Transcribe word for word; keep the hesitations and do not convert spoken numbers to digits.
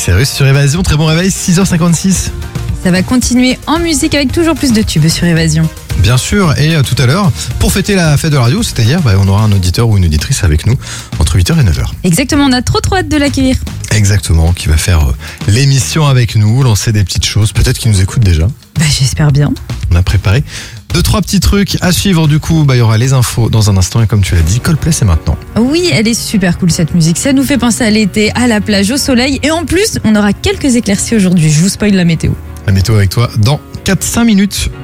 Cyrus sur Évasion. Très bon réveil, six heures cinquante-six. Ça va continuer en musique avec toujours plus de tubes sur Évasion. Bien sûr, et euh, tout à l'heure, pour fêter la fête de la radio, c'est-à-dire bah, on aura un auditeur ou une auditrice avec nous entre huit heures et neuf heures. Exactement, on a trop trop hâte de l'accueillir. Exactement, qui va faire euh, l'émission avec nous, lancer des petites choses, peut-être qu'il nous écoute déjà. Bah, j'espère bien. On a préparé deux, trois petits trucs à suivre du coup, bah, il y aura les infos dans un instant et comme tu l'as dit, Coldplay c'est maintenant. Oui, elle est super cool cette musique, ça nous fait penser à l'été, à la plage, au soleil et en plus, on aura quelques éclaircies aujourd'hui, je vous spoil la météo. La météo avec toi dans quatre à cinq minutes.